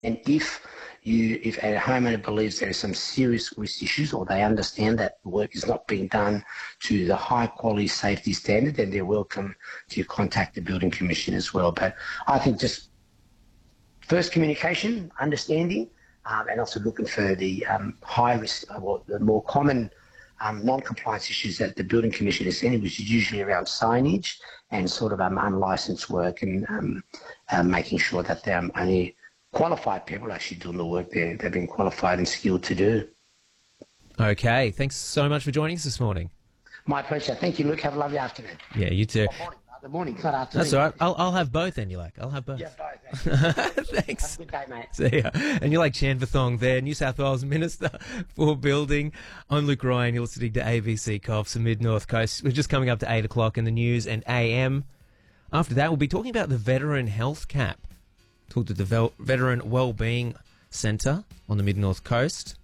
And if a homeowner believes there are some serious risk issues or they understand that the work is not being done to the high quality safety standard, then they're welcome to contact the Building Commission as well. But I think just first communication, understanding, and also looking for the high risk, or the more common non-compliance issues that the Building Commission is sending, which is usually around signage and sort of unlicensed work, and making sure that they're only qualified people actually doing the work they've been qualified and skilled to do. Okay, thanks so much for joining us this morning. My pleasure. Thank you, Luke. Have a lovely afternoon. Yeah, you too. Morning, not afternoon. That's all right. I'll have both then, you like. I'll have both. Yeah, both. Thanks. Have a good day, mate. See ya. And you're like Chan Vathong there, New South Wales Minister for Building. I'm Luke Ryan. You're listening to ABC Coffs, the Mid-North Coast. We're just coming up to 8 o'clock in the news and AM. After that, we'll be talking about the Veteran Health Cap. Talk to the Veteran Wellbeing Centre on the Mid-North Coast.